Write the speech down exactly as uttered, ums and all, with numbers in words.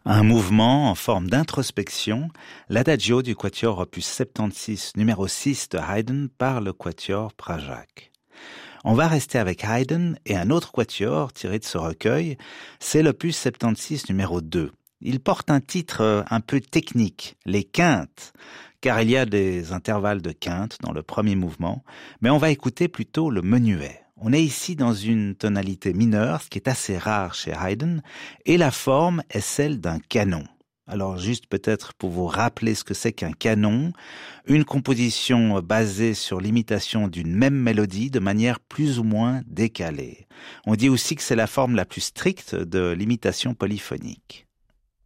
Un mouvement en forme d'introspection, l'Adagio du quatuor opus soixante-seize numéro six de Haydn par le quatuor Prajak. On va rester avec Haydn et un autre quatuor tiré de ce recueil, c'est l'opus soixante-seize numéro deux. Il porte un titre un peu technique, les quintes, car il y a des intervalles de quintes dans le premier mouvement, mais on va écouter plutôt le menuet. On est ici dans une tonalité mineure, ce qui est assez rare chez Haydn, et la forme est celle d'un canon. Alors juste peut-être pour vous rappeler ce que c'est qu'un canon, une composition basée sur l'imitation d'une même mélodie de manière plus ou moins décalée. On dit aussi que c'est la forme la plus stricte de l'imitation polyphonique.